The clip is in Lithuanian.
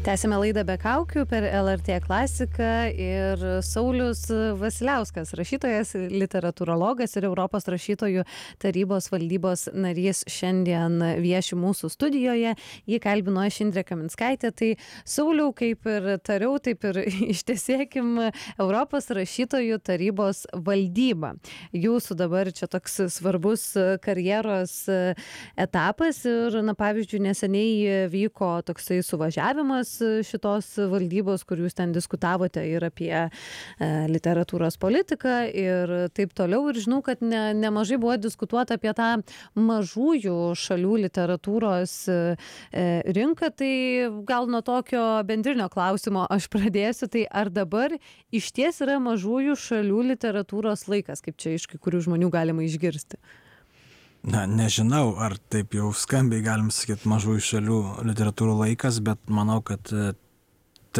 Tęsime laidą be kaukių per LRT klasiką ir Saulius Vasiliauskas, rašytojas, literatūrologas ir Europos rašytojų tarybos valdybos narys šiandien vieši mūsų studijoje. Jį kalbino aš Indrė Kaminskaitė. Tai Sauliau, kaip ir tariau, taip ir ištiesėkim Europos rašytojų tarybos valdybą. Jūsų dabar čia toks svarbus karjeros etapas ir, pavyzdžiui, neseniai vyko toksai suvažiavimas šitos valdybos, kur jūs ten diskutavote ir apie literatūros politiką ir taip toliau. Ir žinau, kad nemažai buvo diskutuota apie tą mažųjų šalių literatūros rinką. Tai gal nuo tokio bendrinio klausimo aš pradėsiu. Tai ar dabar išties yra mažųjų šalių literatūros laikas, kaip čia iš kai kurių žmonių galima išgirsti? Na, nežinau, ar taip jau skambiai galim sakyti mažųjų šalių literatūrų laikas, bet manau, kad